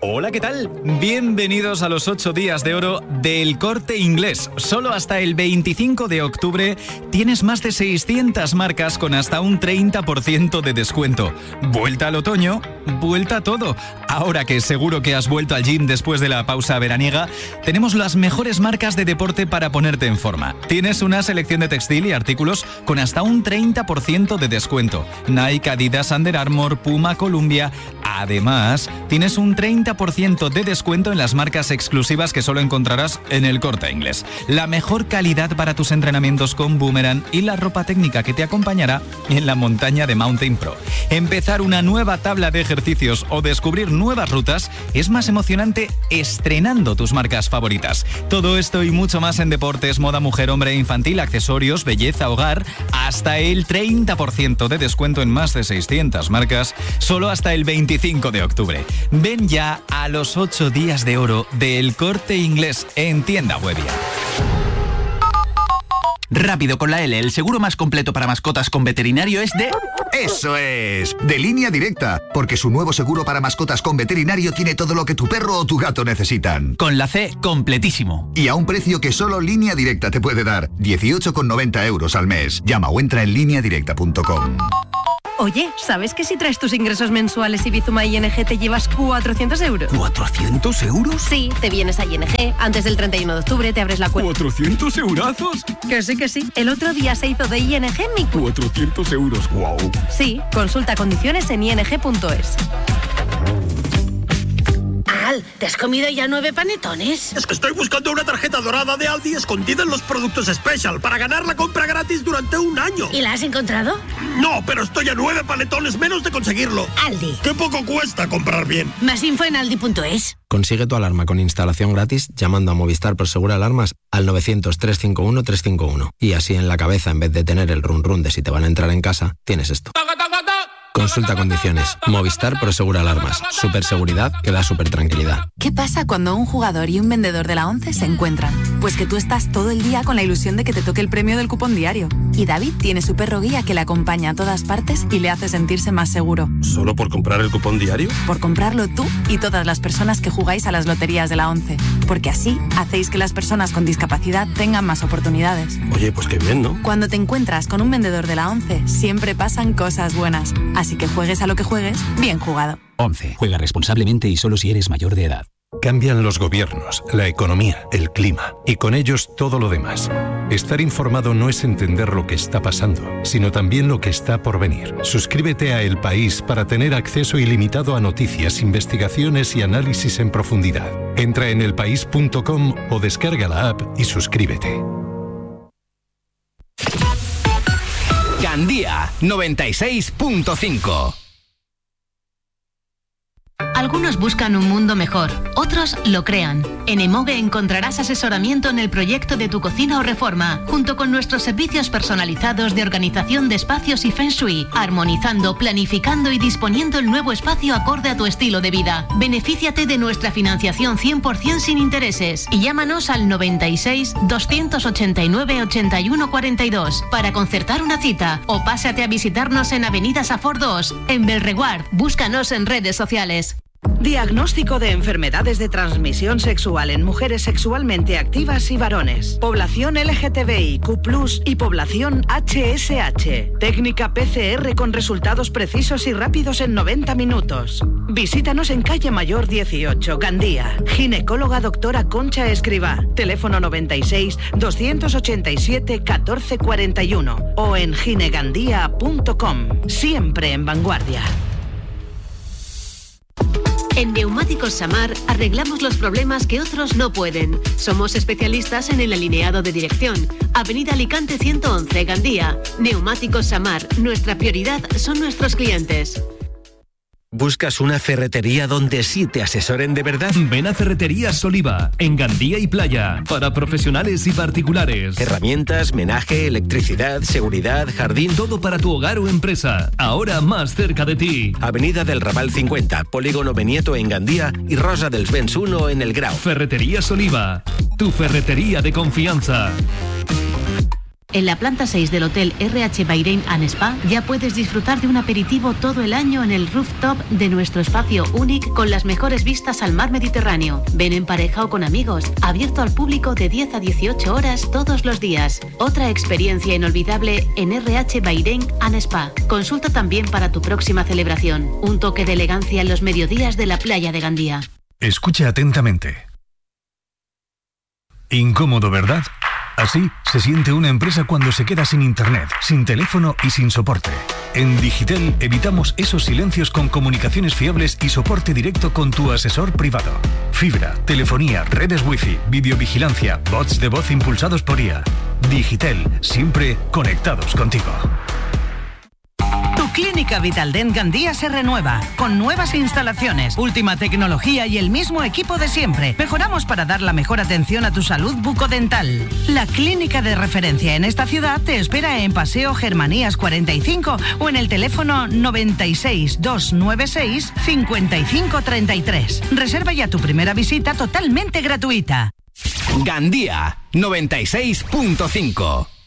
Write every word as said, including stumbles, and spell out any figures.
Hola, ¿qué tal? Bienvenidos a los ocho días de oro del Corte Inglés. Solo hasta el veinticinco de octubre tienes más de seiscientas marcas con hasta un treinta por ciento de descuento. Vuelta al otoño, vuelta a todo. Ahora que seguro que has vuelto al gym después de la pausa veraniega, tenemos las mejores marcas de deporte para ponerte en forma. Tienes una selección de textil y artículos con hasta un treinta por ciento de descuento. Nike, Adidas, Under Armour, Puma, Columbia. Además, tienes un treinta por ciento de descuento en las marcas exclusivas que solo encontrarás en el Corte Inglés. La mejor calidad para tus entrenamientos con Boomerang y la ropa técnica que te acompañará en la montaña de Mountain Pro. Empezar una nueva tabla de ejercicios o descubrir nuevas rutas es más emocionante estrenando tus marcas favoritas. Todo esto y mucho más en deportes, moda, mujer, hombre, infantil, accesorios, belleza, hogar, hasta el treinta por ciento de descuento en más de seiscientas marcas, solo hasta el veinticinco de octubre. Ven ya a los ocho días de oro del Corte Inglés en tienda web. Rápido con la L, el seguro más completo para mascotas con veterinario es de... ¡Eso es! De Línea Directa, porque su nuevo seguro para mascotas con veterinario tiene todo lo que tu perro o tu gato necesitan. Con la C, completísimo. Y a un precio que solo Línea Directa te puede dar, dieciocho con noventa euros al mes. Llama o entra en línea directa punto com. Oye, ¿sabes que si traes tus ingresos mensuales y Bizuma I N G te llevas cuatrocientos euros? ¿cuatrocientos euros? Sí, te vienes a I N G, antes del treinta y uno de octubre te abres la cuenta. ¿cuatrocientos eurazos? Que sí, que sí. El otro día se hizo de I N G mi cuenta. cuatrocientos euros, wow. Sí, consulta condiciones en i n g punto es. Al, ¿te has comido ya nueve panetones? Es que estoy buscando una tarjeta dorada de Aldi escondida en los productos Special para ganar la compra gratis durante un año. ¿Y la has encontrado? No, pero estoy a nueve panetones menos de conseguirlo. Aldi. ¡Qué poco cuesta comprar bien! Más info en aldi punto es. Consigue tu alarma con instalación gratis llamando a Movistar Prosegur Alarmas al novecientos, trescientos cincuenta y uno, trescientos cincuenta y uno. Y así en la cabeza, en vez de tener el run run de si te van a entrar en casa, tienes esto. Consulta condiciones. Movistar Prosegur Alarmas. Super seguridad que da super tranquilidad. ¿Qué pasa cuando un jugador y un vendedor de la ONCE se encuentran? Pues que tú estás todo el día con la ilusión de que te toque el premio del cupón diario. Y David tiene su perro guía que le acompaña a todas partes y le hace sentirse más seguro. ¿Solo por comprar el cupón diario? Por comprarlo tú y todas las personas que jugáis a las loterías de la ONCE. Porque así hacéis que las personas con discapacidad tengan más oportunidades. Oye, pues qué bien, ¿no? Cuando te encuentras con un vendedor de la ONCE, siempre pasan cosas buenas. Así que juegues a lo que juegues, bien jugado. ONCE. Juega responsablemente y solo si eres mayor de edad. Cambian los gobiernos, la economía, el clima y con ellos todo lo demás. Estar informado no es entender lo que está pasando, sino también lo que está por venir. Suscríbete a El País para tener acceso ilimitado a noticias, investigaciones y análisis en profundidad. Entra en el país punto com o descarga la app y suscríbete. Gandía noventa y seis punto cinco. Algunos buscan un mundo mejor, otros lo crean. En Emoge encontrarás asesoramiento en el proyecto de tu cocina o reforma, junto con nuestros servicios personalizados de organización de espacios y Feng Shui, armonizando, planificando y disponiendo el nuevo espacio acorde a tu estilo de vida. Benefíciate de nuestra financiación cien por ciento sin intereses y llámanos al noventa y seis, doscientos ochenta y nueve, ochenta y uno cuarenta y dos para concertar una cita o pásate a visitarnos en Avenida Safor dos, en Belreguard. Búscanos en redes sociales. Diagnóstico de enfermedades de transmisión sexual en mujeres sexualmente activas y varones. Población L G T B I Q plus, y población H S H. Técnica P C R con resultados precisos y rápidos en noventa minutos. Visítanos en Calle Mayor dieciocho, Gandía. Ginecóloga doctora Concha Escribá. Teléfono noventa y seis, doscientos ochenta y siete, catorce cuarenta y uno o en ginegandía punto com. Siempre en vanguardia. En Neumáticos Samar arreglamos los problemas que otros no pueden. Somos especialistas en el alineado de dirección. Avenida Alicante ciento once, Gandía. Neumáticos Samar. Nuestra prioridad son nuestros clientes. ¿Buscas una ferretería donde sí te asesoren de verdad? Ven a Ferreterías Oliva, en Gandía y Playa, para profesionales y particulares. Herramientas, menaje, electricidad, seguridad, jardín. Todo para tu hogar o empresa, ahora más cerca de ti. Avenida del Raval cincuenta, Polígono Benieto en Gandía y Rosa dels Vents uno en El Grau. Ferreterías Oliva, tu ferretería de confianza. En la planta seis del Hotel R H Bahrein and Spa ya puedes disfrutar de un aperitivo todo el año en el rooftop de nuestro espacio único con las mejores vistas al mar Mediterráneo. Ven en pareja o con amigos, abierto al público de diez a dieciocho horas todos los días. Otra experiencia inolvidable en R H Bahrein and Spa. Consulta también para tu próxima celebración. Un toque de elegancia en los mediodías de la playa de Gandía. Escuche atentamente. Incómodo, ¿verdad? Así se siente una empresa cuando se queda sin internet, sin teléfono y sin soporte. En Digitel evitamos esos silencios con comunicaciones fiables y soporte directo con tu asesor privado. Fibra, telefonía, redes wifi, videovigilancia, bots de voz impulsados por I A. Digitel, siempre conectados contigo. Tu clínica Vitaldent Gandía se renueva, con nuevas instalaciones, última tecnología y el mismo equipo de siempre. Mejoramos para dar la mejor atención a tu salud bucodental. La clínica de referencia en esta ciudad te espera en Paseo Germanías cuarenta y cinco o en el teléfono noventa y seis, doscientos noventa y seis, cincuenta y cinco treinta y tres. Reserva ya tu primera visita totalmente gratuita. Gandía noventa y seis punto cinco.